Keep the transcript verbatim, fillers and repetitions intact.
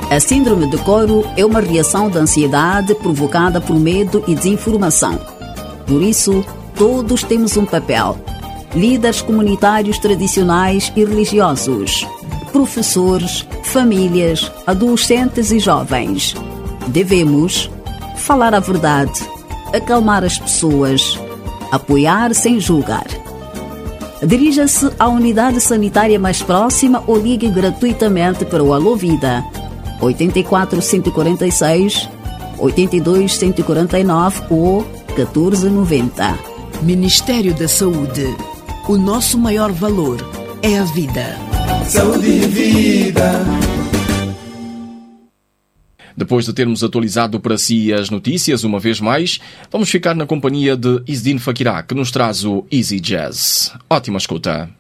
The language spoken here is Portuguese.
A síndrome de coro é uma reação de ansiedade provocada por medo e desinformação. Por isso, todos temos um papel. Líderes comunitários tradicionais e religiosos, professores, famílias, adolescentes e jovens. Devemos falar a verdade, acalmar as pessoas, apoiar sem julgar. Dirija-se à unidade sanitária mais próxima ou ligue gratuitamente para o Alô Vida oito quatro, cento e quarenta e seis, oito dois, cento e quarenta e nove ou catorze noventa. Ministério da Saúde. O nosso maior valor é a vida. Saúde e vida. Depois de termos atualizado para si as notícias uma vez mais, vamos ficar na companhia de Izdin Fakirá, que nos traz o Easy Jazz. Ótima escuta.